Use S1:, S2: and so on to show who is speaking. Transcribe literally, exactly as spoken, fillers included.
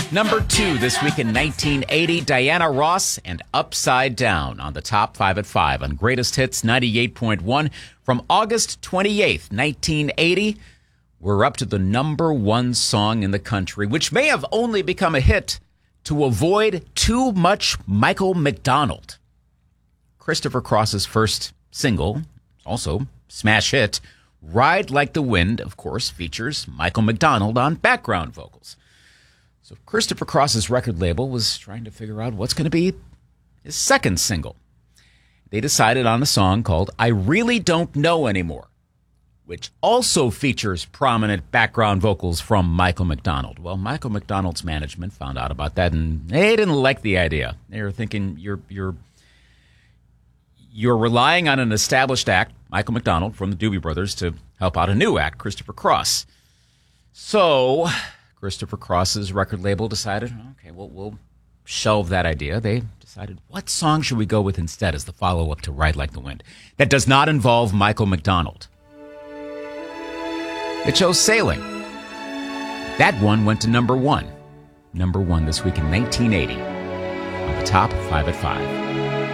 S1: Number two this week in nineteen eighty, Diana Ross and Upside Down on the top five at five on Greatest Hits ninety-eight point one. From August twenty-eighth, nineteen eighty, we're up to the number one song in the country, which may have only become a hit to avoid too much Michael McDonald. Christopher Cross's first single, also smash hit, Ride Like the Wind, of course, features Michael McDonald on background vocals. So Christopher Cross's record label was trying to figure out what's going to be his second single. They decided on a song called I Really Don't Know Anymore, which also features prominent background vocals from Michael McDonald. Well, Michael McDonald's management found out about that, and they didn't like the idea. They were thinking you're you're you're relying on an established act, Michael McDonald from the Doobie Brothers, to help out a new act, Christopher Cross. So Christopher Cross's record label decided, okay, well, we'll shelve that idea. They decided, what song should we go with instead as the follow-up to Ride Like the Wind that does not involve Michael McDonald? They chose Sailing. That one went to number one. Number one this week in nineteen eighty on the top five at five.